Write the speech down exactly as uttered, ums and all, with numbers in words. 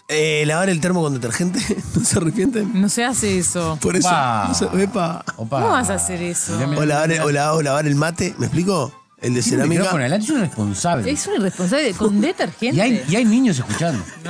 Eh, lavar el termo con detergente, ¿no se arrepienten? No se hace eso. Por eso. Opa. No se- epa. Opa. ¿Cómo vas a hacer eso? Mirá, mirá, O lavar, mirá. o, lavar, o lavar el mate, ¿me explico? El de Tiene un cerámica. micrófono adelante, es un irresponsable. Es un irresponsable con detergente. Y hay, y hay niños escuchando.